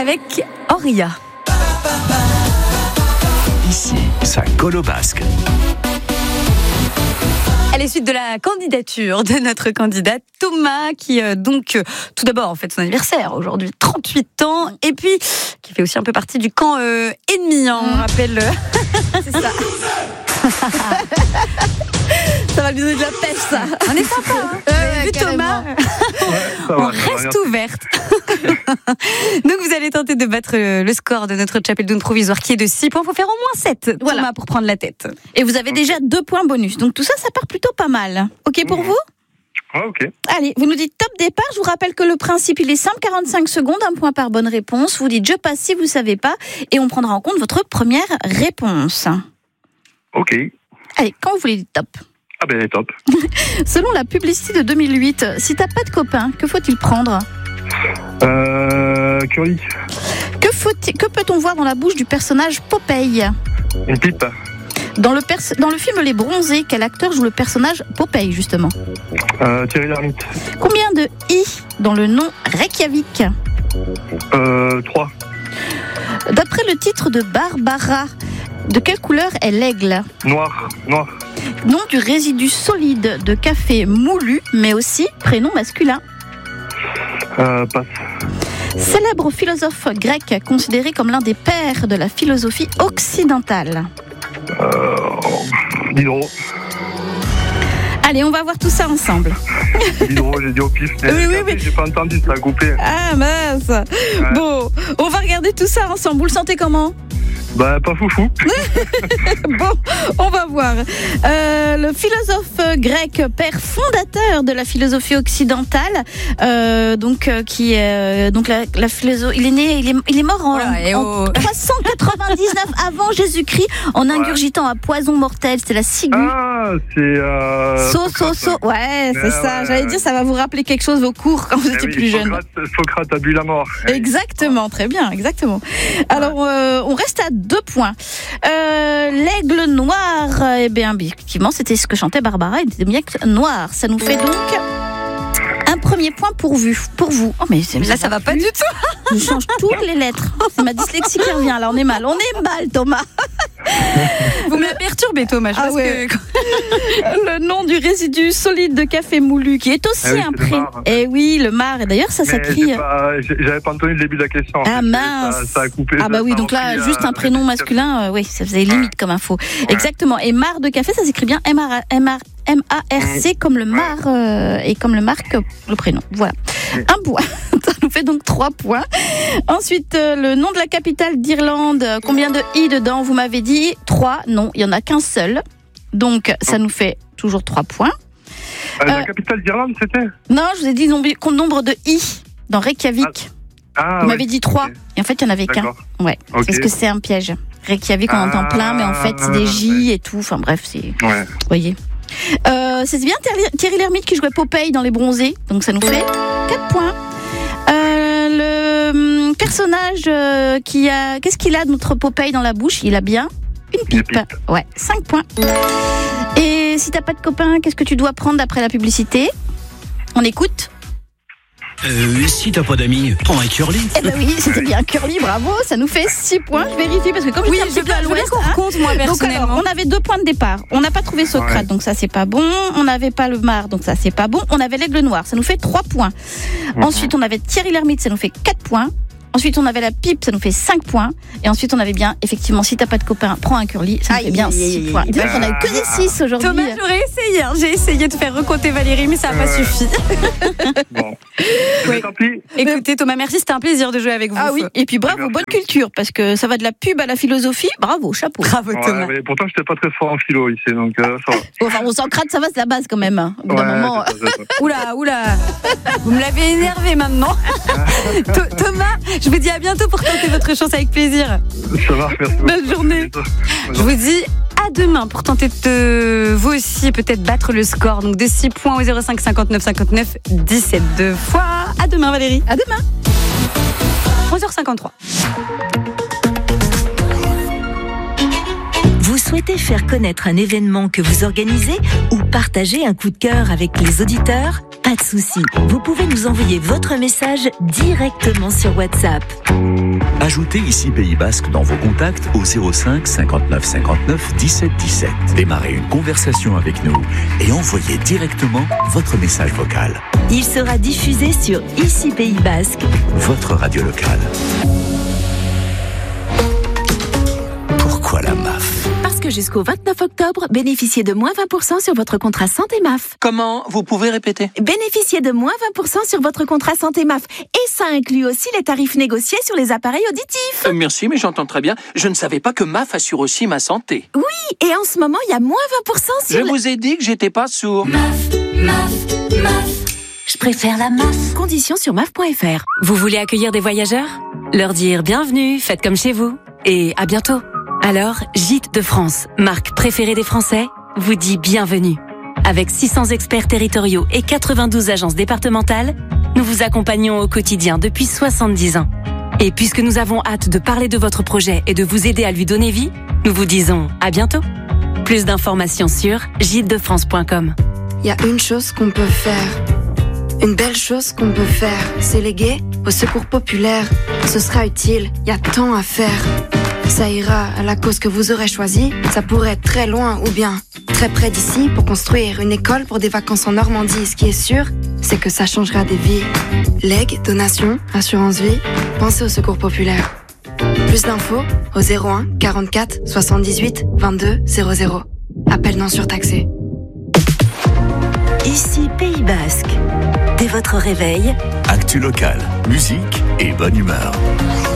avec Auria. Ici, ça colle au basque. Allez, suite de la candidature de notre candidat Thomas, qui tout d'abord en fait son anniversaire aujourd'hui, 38 ans, et puis qui fait aussi un peu partie du camp ennemi, on rappelle. C'est ça. Ça va lui donner de la pêche, ça. On est sympa, hein. Vu Thomas, on reste ouverte. Donc vous allez tenter de battre le score de notre Chapelle provisoire qui est de 6 points. Il faut faire au moins 7, Thomas, voilà, pour prendre la tête. Et vous avez déjà 2 points bonus. Donc tout ça, ça part plutôt pas mal. Ok pour vous ? Ah, ok. Allez, vous nous dites top départ. Je vous rappelle que le principe, il est simple, 45 secondes, 1 point par bonne réponse. Vous dites je passe si vous savez pas, et on prendra en compte votre première réponse. Ok. Allez, quand vous voulez, dites top. Ah ben top. Selon la publicité de 2008, si t'as pas de copain, que faut-il prendre ? Curly. Que peut-on voir dans la bouche du personnage Popeye ? Une pipe. Dans le film Les Bronzés, quel acteur joue le personnage Popeye, justement ? Thierry Lhermitte. Combien de I dans le nom Reykjavik ? 3. D'après le titre de Barbara, de quelle couleur est l'aigle ? Noir. Nom du résidu solide de café moulu, mais aussi prénom masculin. Passe. Célèbre philosophe grec considéré comme l'un des pères de la philosophie occidentale. Diderot. Allez, on va voir tout ça ensemble. Diderot, j'ai dit au pif. Oui. J'ai pas entendu, ça a coupé. Ah mince. Ouais. Bon, on va regarder tout ça ensemble. Vous le sentez comment ? Bah, pas foufou. Bon, on va voir. Le philosophe grec, père fondateur de la philosophie occidentale, qui est la philosophie. Il est mort en 399 avant Jésus-Christ en ingurgitant un poison mortel. C'est la ciguë. Ah, c'est Ouais, c'est ça. Ouais. J'allais dire, ça va vous rappeler quelque chose vos cours quand vous étiez plus jeune. Socrate a bu la mort. Exactement, très bien, exactement. Alors, on reste à 2 points. L'aigle noir, effectivement, c'était ce que chantait Barbara, il était bien noir. Ça nous fait donc un premier point pour vous. Oh, mais là, ça va pas du tout. Je change toutes les lettres. C'est ma dyslexie qui revient, là, on est mal, Thomas. Vous me perturbez, Thomas. Le nom du résidu solide de café moulu, qui est aussi un prénom. Eh oui, le marc. Et d'ailleurs, ça s'écrit. J'avais pas entendu le début de la question. Ah mince. Ça a coupé. Ah bah oui, donc là, juste un prénom masculin, oui, ça faisait limite comme info. Ouais. Exactement. Et marc de café, ça s'écrit bien M-A-R-C comme le marc et comme le marc, le prénom. Voilà. Un point. Ça nous fait donc 3 points. Ensuite, le nom de la capitale d'Irlande. Combien de I dedans ? Vous m'avez dit 3. Non, il n'y en a qu'un seul. Donc, ça nous fait toujours 3 points. La capitale d'Irlande, c'était ? Non, je vous ai dit nombre de I dans Reykjavik. Vous m'avez dit 3. Okay. Et en fait, il n'y en avait qu'un. Ouais. Okay. C'est ce que c'est un piège. Reykjavik, on entend plein, mais en fait, c'est des J et tout. Enfin bref, c'est... Ouais. Vous voyez. C'est bien Thierry Lhermitte qui jouait Popeye dans Les Bronzés. Donc, ça nous fait 4 points. Le personnage qu'est-ce qu'il a de notre Popeye dans la bouche ? Il a bien une pipe. Ouais, 5 points. Et si t'as pas de copain, qu'est-ce que tu dois prendre d'après la publicité ? On écoute ? Si t'as pas d'amis, prends un curly. Eh ben oui, c'était bien curly, bravo, ça nous fait 6 points. Je vérifie parce que comme j'étais un petit peu à l'ouest, compte moi personnellement. Donc, on avait 2 points de départ. On n'a pas trouvé Socrate, donc ça c'est pas bon. On n'avait pas le marc, donc ça c'est pas bon. On avait l'aigle noir, ça nous fait 3 points. Ensuite, on avait Thierry Lhermitte, ça nous fait 4 points. Ensuite, on avait la pipe, ça nous fait 5 points. Et ensuite, on avait bien, effectivement, si t'as pas de copain, prends un curly, ça nous fait bien 6 points. Et on a eu que des 6 aujourd'hui. Thomas, j'aurais essayé. J'ai essayé de faire recompter Valérie, mais ça n'a pas suffi. Bon. Oui. Tant pis. Écoutez, Thomas, merci, c'était un plaisir de jouer avec vous. Ah oui, et puis bravo, bonne culture, parce que ça va de la pub à la philosophie. Bravo, chapeau. Bravo, Thomas. Mais pourtant, j'étais pas très fort en philo ici, donc ça va. Enfin, on Socrate, ça va, c'est la base quand même. Au bout d'un moment. Oula. Vous me l'avez énervé maintenant. Thomas, je vous dis à bientôt pour tenter votre chance avec plaisir. Ça va, merci. Bonne journée. Je vous dis à demain pour tenter de vous aussi peut-être battre le score. Donc de 6 points au 05 59 59 17 2 fois. À demain Valérie. À demain. 11h53. Vous souhaitez faire connaître un événement que vous organisez ou partager un coup de cœur avec les auditeurs ? Pas de souci, vous pouvez nous envoyer votre message directement sur WhatsApp. Ajoutez ici Pays Basque dans vos contacts au 05 59 59 17 17. Démarrez une conversation avec nous et envoyez directement votre message vocal. Il sera diffusé sur Ici Pays Basque, votre radio locale. Pourquoi la MAF ? Parce que jusqu'au 29 octobre, bénéficiez de moins 20% sur votre contrat santé MAF. Comment ? Vous pouvez répéter ? Bénéficiez de moins 20% sur votre contrat santé MAF. Et ça inclut aussi les tarifs négociés sur les appareils auditifs. Merci, mais j'entends très bien. Je ne savais pas que MAF assure aussi ma santé. Oui, et en ce moment, il y a moins 20% sur... Je vous ai dit que j'étais pas sourd. MAF. Je préfère la MAF. Conditions sur MAF.fr. Vous voulez accueillir des voyageurs ? Leur dire bienvenue, faites comme chez vous. Et à bientôt. Alors, Gîtes de France, marque préférée des Français, vous dit bienvenue. Avec 600 experts territoriaux et 92 agences départementales, nous vous accompagnons au quotidien depuis 70 ans. Et puisque nous avons hâte de parler de votre projet et de vous aider à lui donner vie, nous vous disons à bientôt. Plus d'informations sur gîtesdefrance.com. Il y a une chose qu'on peut faire. Une belle chose qu'on peut faire, c'est léguer au secours populaire. Ce sera utile, il y a tant à faire. Ça ira à la cause que vous aurez choisie. Ça pourrait être très loin ou bien très près d'ici pour construire une école pour des vacances en Normandie. Ce qui est sûr, c'est que ça changera des vies. Legs, donations, assurance vie, pensez au secours populaire. Plus d'infos au 01 44 78 22 00. Appel non surtaxé. Ici Pays Basque. Dès votre réveil, Actu local, musique et bonne humeur.